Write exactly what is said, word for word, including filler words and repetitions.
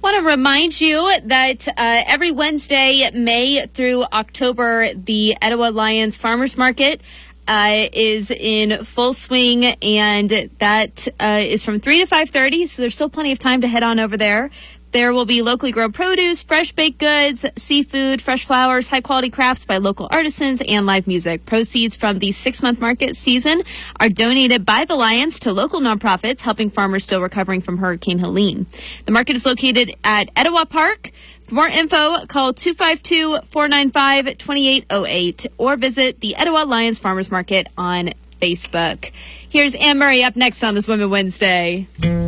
Want to remind you that uh, every Wednesday, May through October, the Etowah Lions Farmers Market uh, is in full swing, and that uh, is from three to five thirty, so there's still plenty of time to head on over there. There will be locally grown produce, fresh baked goods, seafood, fresh flowers, high-quality crafts by local artisans, and live music. Proceeds from the six-month market season are donated by the Lions to local nonprofits helping farmers still recovering from Hurricane Helene. The market is located at Etowah Park. For more info, call two five two, four nine five, two eight zero eight or visit the Etowah Lions Farmers Market on Facebook. Here's Anne Murray up next on this Women Wednesday.